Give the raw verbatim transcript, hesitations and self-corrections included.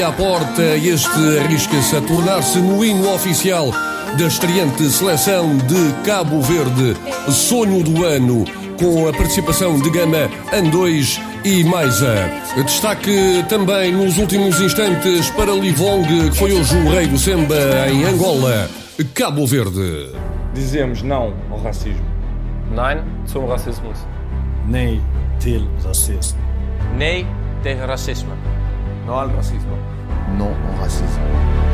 À porta, este arrisca-se a tornar-se no hino oficial da estreante seleção de Cabo Verde, sonho do ano, com a participação de Gama, Andões e Maiza. Destaque também nos últimos instantes para Livong, que foi hoje o rei do Semba em Angola, Cabo Verde. Dizemos não ao racismo. Nein zum Rassismus. Nee til racisme. Nee tegen racisme. No al racismo. Non au racisme.